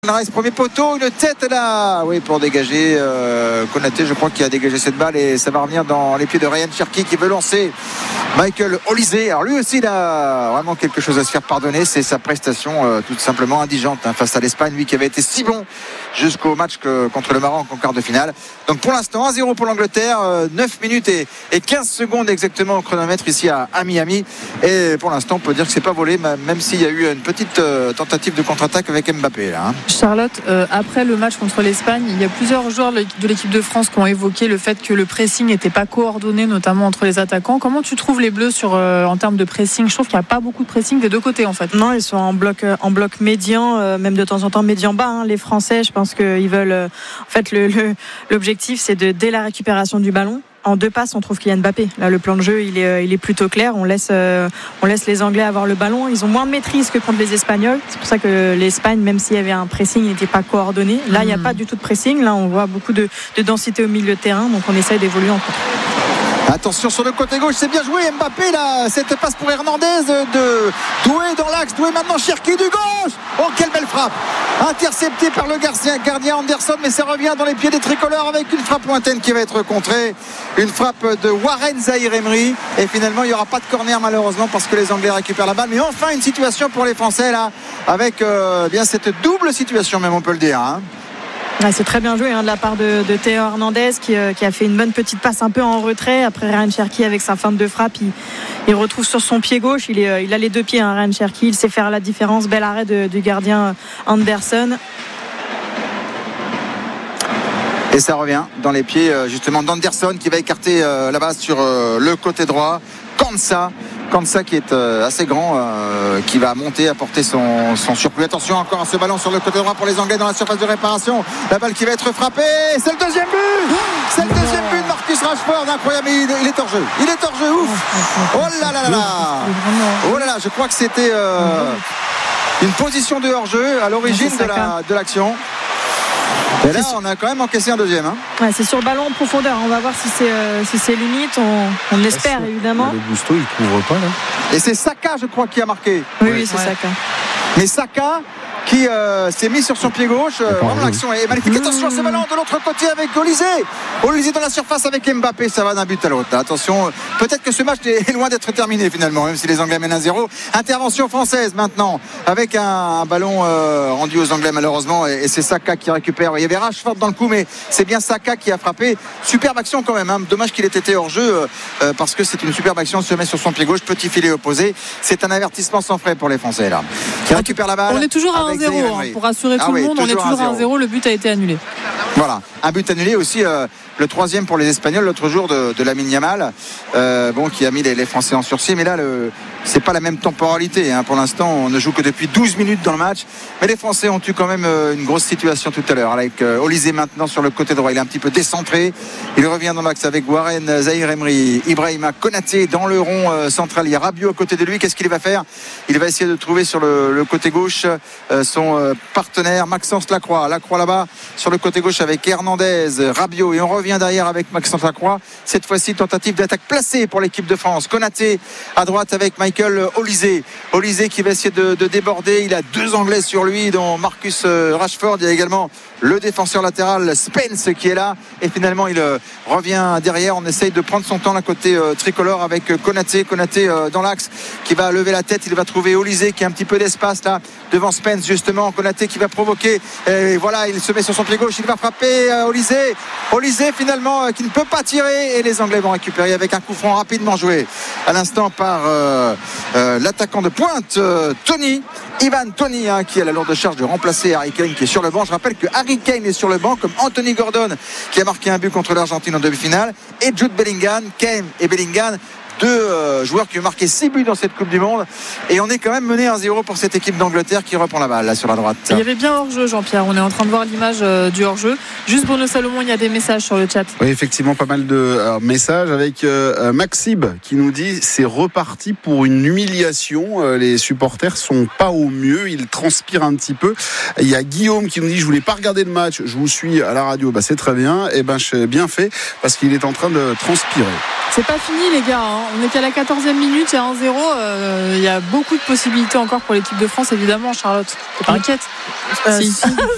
Reste premier poteau, une tête là, oui, pour dégager Konaté, je crois qu'il a dégagé cette balle et ça va revenir dans les pieds de Ryan Cherki qui veut lancer Michael Olise. Alors lui aussi il a vraiment quelque chose à se faire pardonner, c'est sa prestation tout simplement indigente face à l'Espagne, lui qui avait été si bon jusqu'au match contre le Maroc en quart de finale. Donc pour l'instant 1-0 pour l'Angleterre, 9 minutes et 15 secondes exactement au chronomètre ici à Miami, et pour l'instant on peut dire que c'est pas volé, même s'il y a eu une petite tentative de contre-attaque avec Mbappé là, hein. Charlotte, après le match contre l'Espagne, il y a plusieurs joueurs de l'équipe de France qui ont évoqué le fait que le pressing n'était pas coordonné, notamment entre les attaquants. Comment tu trouves les Bleus en termes de pressing? Je trouve qu'il n'y a pas beaucoup de pressing des deux côtés en fait. Non, ils sont en bloc médian, même de temps en temps médian bas, hein. Les Français, je pense qu'ils veulent. En fait, l'objectif, c'est dès la récupération du ballon. En deux passes, on trouve Kylian Mbappé. Là, le plan de jeu, il est plutôt clair. On laisse les Anglais avoir le ballon. Ils ont moins de maîtrise que contre les Espagnols. C'est pour ça que l'Espagne, même s'il y avait un pressing, il n'était pas coordonné. Là, il n'y a pas du tout de pressing. Là, on voit beaucoup de densité au milieu de terrain. Donc, on essaye d'évoluer en contre. Attention sur le côté gauche, c'est bien joué Mbappé là, cette passe pour Hernandez de Doué dans l'axe, Doué maintenant Cherki du gauche. Oh quelle belle frappe, intercepté par le gardien Anderson, mais ça revient dans les pieds des tricolores avec une frappe lointaine qui va être contrée, une frappe de Warren Zaïre-Emery, et finalement il n'y aura pas de corner malheureusement parce que les Anglais récupèrent la balle, mais enfin une situation pour les Français là, avec bien cette double situation même on peut le dire, hein. Ouais, c'est très bien joué de la part de Théo Hernandez qui a fait une bonne petite passe un peu en retrait. Après Ryan Cherki avec sa feinte de frappe, il retrouve sur son pied gauche, il a les deux pieds, Ryan Cherki, il sait faire la différence. Bel arrêt du gardien Anderson. Et ça revient dans les pieds justement d'Anderson qui va écarter la base sur le côté droit. Kansa qui est assez grand, qui va monter, apporter son surplus. Attention encore à ce ballon sur le côté droit pour les Anglais dans la surface de réparation. La balle qui va être frappée, c'est le deuxième but. C'est le deuxième but de Marcus Rashford, incroyable. Il est hors jeu. Il est hors jeu, ouf. Oh là là là là. Oh là là, je crois que c'était une position de hors jeu à l'origine de l'action. Et là, on a quand même encaissé un deuxième. Hein. Ouais, c'est sur le ballon en profondeur. On va voir si c'est limite. On l'espère évidemment. Le Gusto, il couvre pas là. Et c'est Saka, je crois, qui a marqué. Oui, c'est Saka. Mais Saka qui s'est mis sur son pied gauche. Vraiment, l'action est magnifique. Attention, ce ballon de l'autre côté avec Olise. Olise dans la surface avec Mbappé. Ça va d'un but à l'autre. Attention, peut-être que ce match est loin d'être terminé finalement, même si les Anglais mènent 1-0. Intervention française maintenant avec un ballon rendu aux Anglais malheureusement. Et c'est Saka qui récupère. Il y avait Rashford dans le coup, mais c'est bien Saka qui a frappé. Superbe action quand même. Hein. Dommage qu'il ait été hors jeu parce que c'est une superbe action. Il se met sur son pied gauche. Petit filet opposé. C'est un avertissement sans frais pour les Français là. Qui récupère la balle. On est toujours à 1-0 pour rassurer tout le monde. On est toujours à 1-0. Le but a été annulé. Voilà, un but annulé aussi. Le troisième pour les Espagnols l'autre jour de Lamine Yamal, qui a mis les Français en sursis, mais là c'est pas la même temporalité, hein. Pour l'instant on ne joue que depuis 12 minutes dans le match, mais les Français ont eu quand même une grosse situation tout à l'heure avec Olise maintenant sur le côté droit. Il est un petit peu décentré, il revient dans l'axe avec Warren Zaïre-Emery, Ibrahima Konaté dans le rond central. Il y a Rabiot à côté de lui. Qu'est-ce qu'il va faire? Il va essayer de trouver sur le côté gauche son partenaire Maxence Lacroix là-bas sur le côté gauche avec Hernandez, Rabiot, et on revient derrière avec Maxence Lacroix. Cette fois-ci tentative d'attaque placée pour l'équipe de France. Konaté à droite avec Michael Olise qui va essayer de déborder. Il a deux Anglais sur lui dont Marcus Rashford. Il y a également le défenseur latéral Spence qui est là, et finalement il revient derrière. On essaye de prendre son temps là côté tricolore avec Konaté dans l'axe qui va lever la tête. Il va trouver Olise qui a un petit peu d'espace là devant Spence justement. Konaté qui va provoquer, et voilà, il se met sur son pied gauche, il va frapper Olise finalement qui ne peut pas tirer, et les Anglais vont récupérer avec un coup franc rapidement joué à l'instant par l'attaquant de pointe Ivan Toney, qui a la lourde charge de remplacer Harry Kane qui est sur le banc. Je rappelle que Harry Kane est sur le banc comme Anthony Gordon qui a marqué un but contre l'Argentine en demi-finale, et Jude Bellingham. Kane et Bellingham, deux joueurs qui ont marqué 6 buts dans cette Coupe du Monde, et on est quand même mené 1-0 pour cette équipe d'Angleterre qui reprend la balle là sur la droite. Il y avait bien hors-jeu, Jean-Pierre. On est en train de voir l'image du hors-jeu. Juste Bruno Salomon, il y a des messages sur le chat. Oui, effectivement, pas mal de messages avec Maxib qui nous dit c'est reparti pour une humiliation. Les supporters sont pas au mieux, ils transpirent un petit peu. Il y a Guillaume qui nous dit je voulais pas regarder le match, je vous suis à la radio. C'est très bien. Et j'ai bien fait parce qu'il est en train de transpirer. C'est pas fini les gars, hein. On est qu'à la 14e minute, il y a 1-0. Il y a beaucoup de possibilités encore pour l'équipe de France, évidemment. Charlotte, t'es pas inquiète? Si.